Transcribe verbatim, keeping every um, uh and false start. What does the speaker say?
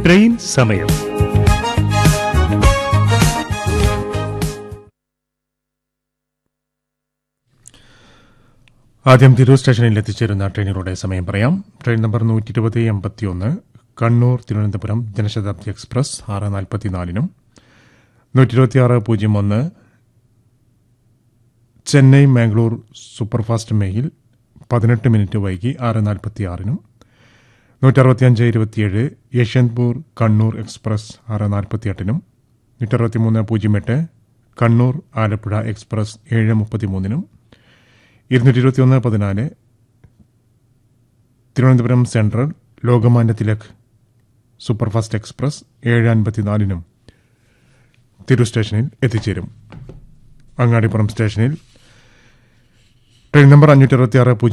Train സമയം. ആദ്യം തിരൂർ സ്റ്റേഷനിൽ എത്തിച്ചേരുന്ന ട്രെയിനുകളുടെ സമയം പറയാം. ട്രെയിൻ നമ്പർ നൂറ്റി ഇരുപത് എൺപത്തിയൊന്ന് കണ്ണൂർ തിരുവനന്തപുരം ജനശതാബ്ദി എക്സ്പ്രസ് ആറ് നാൽപ്പത്തിനാലിനും നൂറ്റി ഇരുപത്തിയാറ് പൂജ്യം ഒന്ന് ചെന്നൈ മാംഗ്ലൂർ സൂപ്പർഫാസ്റ്റ് മെയിൽ പതിനെട്ട് മിനിറ്റ് വൈകി ആറ് നാൽപ്പത്തിയാറിനും നൂറ്റി അറുപത്തിയഞ്ച് ഇരുപത്തിയേഴ് യശ്വന്ത്പൂർ കണ്ണൂർ എക്സ്പ്രസ് ആറ് നാൽപ്പത്തിയെട്ടിനും നൂറ്റി അറുപത്തിമൂന്ന് പൂജ്യം എട്ട് കണ്ണൂർ ആലപ്പുഴ എക്സ്പ്രസ് ഏഴ് മുപ്പത്തിമൂന്നിനും ഇരുന്നൂറ്റി ഇരുപത്തിയൊന്ന് പതിനാല് Thiruvananthapuram central Lokmanya Tilak superfast express ഏഴ് അൻപത്തിനാലിനും തിരൂർ സ്റ്റേഷനിൽ എത്തിച്ചേരും. അങ്ങാടിപ്പുറം സ്റ്റേഷനിൽ ട്രെയിൻ നമ്പർ അഞ്ഞൂറ്റി അറുപത്തിയാറ്